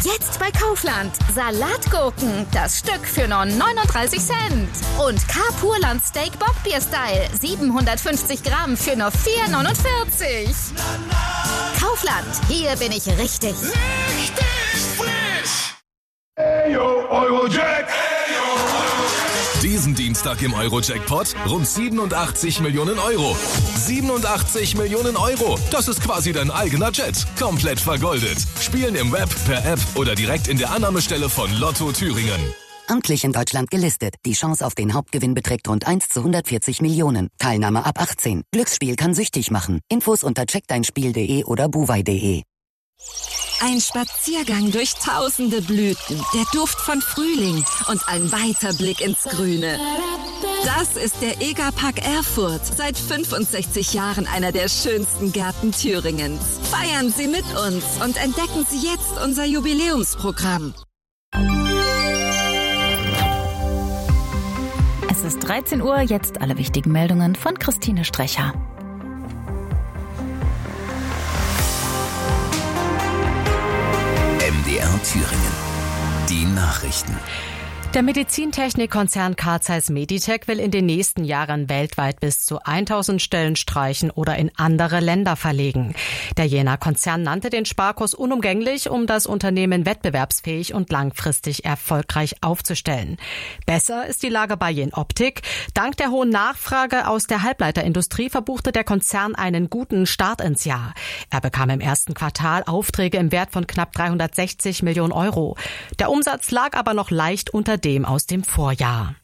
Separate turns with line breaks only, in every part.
Jetzt bei Kaufland. Salatgurken, das Stück für nur 39 Cent. Und K-Purland Steak Bockbier Style, 750 Gramm für nur 4,49. Kaufland, hier bin ich richtig.
Richtig frisch! Eyo, Eurojack!
Diesen Dienstag im Euro-Jackpot rund 87 Millionen Euro. 87 Millionen Euro. Das ist quasi dein eigener Jet. Komplett vergoldet. Spielen im Web, per App oder direkt in der Annahmestelle von Lotto Thüringen.
Amtlich in Deutschland gelistet. Die Chance auf den Hauptgewinn beträgt rund 1 zu 140 Millionen. Teilnahme ab 18. Glücksspiel kann süchtig machen. Infos unter checkdeinspiel.de oder buwei.de.
Ein Spaziergang durch tausende Blüten, der Duft von Frühling und ein weiter Blick ins Grüne. Das ist der EGA-Park Erfurt. Seit 65 Jahren einer der schönsten Gärten Thüringens. Feiern Sie mit uns und entdecken Sie jetzt unser Jubiläumsprogramm.
Es ist 13 Uhr, jetzt alle wichtigen Meldungen von Christine Strecher.
MDR Thüringen. Die Nachrichten.
Der Medizintechnikkonzern Carl Zeiss Meditec will in den nächsten Jahren weltweit bis zu 1000 Stellen streichen oder in andere Länder verlegen. Der Jenaer Konzern nannte den Sparkurs unumgänglich, um das Unternehmen wettbewerbsfähig und langfristig erfolgreich aufzustellen. Besser ist die Lage bei Jenoptik. Dank der hohen Nachfrage aus der Halbleiterindustrie verbuchte der Konzern einen guten Start ins Jahr. Er bekam im ersten Quartal Aufträge im Wert von knapp 360 Millionen Euro. Der Umsatz lag aber noch leicht unter dem aus dem Vorjahr.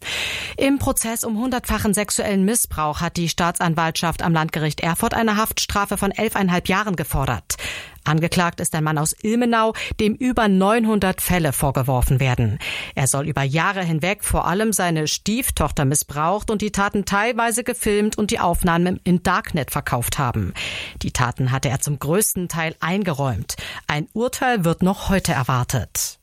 Im Prozess um 100-fachen sexuellen Missbrauch hat die Staatsanwaltschaft am Landgericht Erfurt eine Haftstrafe von 11,5 Jahren gefordert. Angeklagt ist ein Mann aus Ilmenau, dem über 900 Fälle vorgeworfen werden. Er soll über Jahre hinweg vor allem seine Stieftochter missbraucht und die Taten teilweise gefilmt und die Aufnahmen im Darknet verkauft haben. Die Taten hatte er zum größten Teil eingeräumt. Ein Urteil wird noch heute erwartet.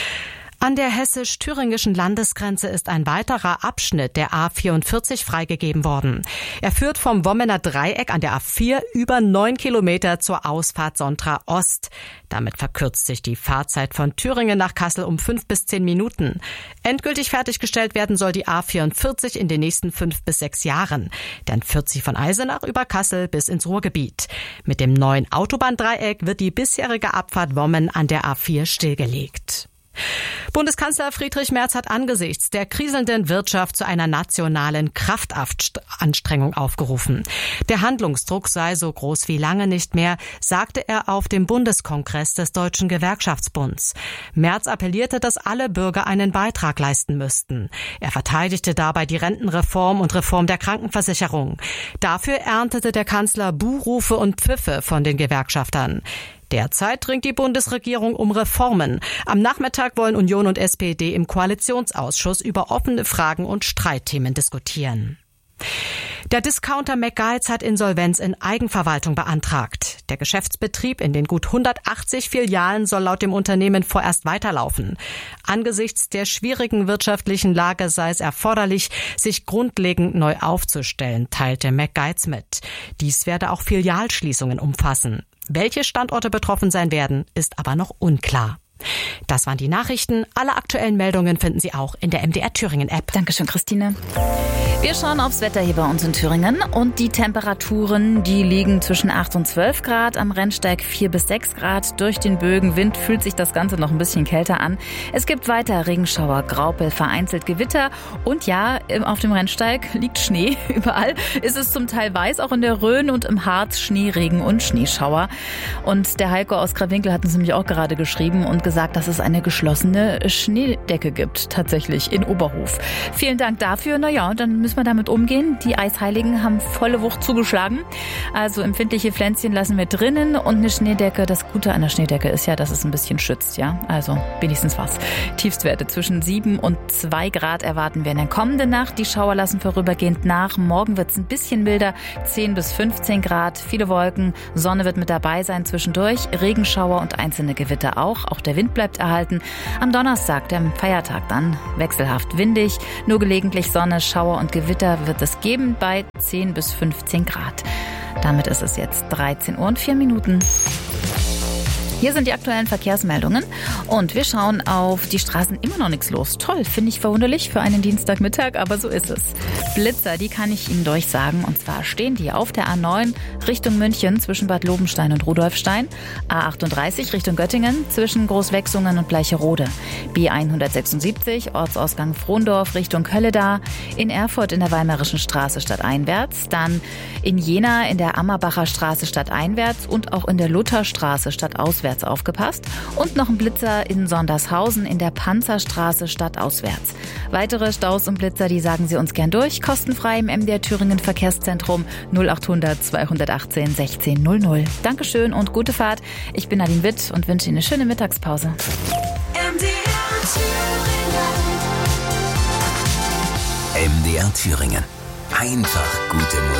An der hessisch-thüringischen Landesgrenze ist ein weiterer Abschnitt der A44 freigegeben worden. Er führt vom Wommener Dreieck an der A4 über 9 Kilometer zur Ausfahrt Sontra Ost. Damit verkürzt sich die Fahrzeit von Thüringen nach Kassel um 5 bis 10 Minuten. Endgültig fertiggestellt werden soll die A44 in den nächsten 5 bis 6 Jahren. Dann führt sie von Eisenach über Kassel bis ins Ruhrgebiet. Mit dem neuen Autobahndreieck wird die bisherige Abfahrt Wommen an der A4 stillgelegt. Bundeskanzler Friedrich Merz hat angesichts der kriselnden Wirtschaft zu einer nationalen Kraftanstrengung aufgerufen. Der Handlungsdruck sei so groß wie lange nicht mehr, sagte er auf dem Bundeskongress des Deutschen Gewerkschaftsbunds. Merz appellierte, dass alle Bürger einen Beitrag leisten müssten. Er verteidigte dabei die Rentenreform und Reform der Krankenversicherung. Dafür erntete der Kanzler Buhrufe und Pfiffe von den Gewerkschaftern. Derzeit ringt die Bundesregierung um Reformen. Am Nachmittag wollen Union und SPD im Koalitionsausschuss über offene Fragen und Streitthemen diskutieren. Der Discounter McGuides hat Insolvenz in Eigenverwaltung beantragt. Der Geschäftsbetrieb in den gut 180 Filialen soll laut dem Unternehmen vorerst weiterlaufen. Angesichts der schwierigen wirtschaftlichen Lage sei es erforderlich, sich grundlegend neu aufzustellen, teilte McGuides mit. Dies werde auch Filialschließungen umfassen. Welche Standorte betroffen sein werden, ist aber noch unklar. Das waren die Nachrichten. Alle aktuellen Meldungen finden Sie auch in der MDR Thüringen App.
Dankeschön, Christine. Wir schauen aufs Wetter hier bei uns in Thüringen und die Temperaturen, die liegen zwischen 8 und 12 Grad, am Rennsteig 4 bis 6 Grad. Durch den Bögenwind fühlt sich das Ganze noch ein bisschen kälter an. Es gibt weiter Regenschauer, Graupel, vereinzelt Gewitter und ja, auf dem Rennsteig liegt Schnee. Überall ist es zum Teil weiß, auch in der Rhön und im Harz Schneeregen und Schneeschauer. Und der Heiko aus Krawinkel hat uns nämlich auch gerade geschrieben und gesagt, dass es eine geschlossene Schneedecke gibt, tatsächlich in Oberhof. Vielen Dank dafür. Naja, dann müssen wir damit umgehen. Die Eisheiligen haben volle Wucht zugeschlagen. Also empfindliche Pflänzchen lassen wir drinnen und eine Schneedecke. Das Gute an der Schneedecke ist ja, dass es ein bisschen schützt, ja. Also wenigstens was. Tiefstwerte zwischen 7 und 2 Grad erwarten wir in der kommenden Nacht. Die Schauer lassen vorübergehend nach. Morgen wird es ein bisschen milder, 10 bis 15 Grad. Viele Wolken, Sonne wird mit dabei sein zwischendurch. Regenschauer und einzelne Gewitter auch. Auch der Wind bleibt erhalten. Am Donnerstag, dem Feiertag dann, wechselhaft windig. Nur gelegentlich Sonne, Schauer und Gewitter wird es geben bei 10 bis 15 Grad. Damit ist es jetzt 13 Uhr und 4 Minuten. Hier sind die aktuellen Verkehrsmeldungen und wir schauen auf die Straßen, immer noch nichts los. Toll, finde ich verwunderlich für einen Dienstagmittag, aber so ist es. Blitzer, die kann ich Ihnen durchsagen, und zwar stehen die auf der A9 Richtung München zwischen Bad Lobenstein und Rudolfstein, A38 Richtung Göttingen zwischen Großwechsungen und Bleicherode, B176 Ortsausgang Frohndorf Richtung Kölledar, in Erfurt in der Weimarischen Straße stadteinwärts, dann in Jena in der Ammerbacher Straße stadteinwärts und auch in der Lutherstraße stadtauswärts aufgepasst und noch ein Blitzer in Sondershausen in der Panzerstraße stadtauswärts. Weitere Staus und Blitzer, die sagen Sie uns gern durch, kostenfrei im MDR Thüringen Verkehrszentrum 0800 218 1600. Dankeschön und gute Fahrt. Ich bin Nadine Witt und wünsche Ihnen eine schöne Mittagspause.
MDR Thüringen. Einfach gute Musik.